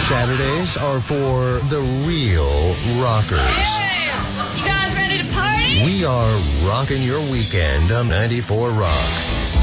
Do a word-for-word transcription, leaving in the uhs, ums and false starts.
Saturdays are for the real rockers. Yeah! You guys ready to party? We are rocking your weekend on ninety-four Rock.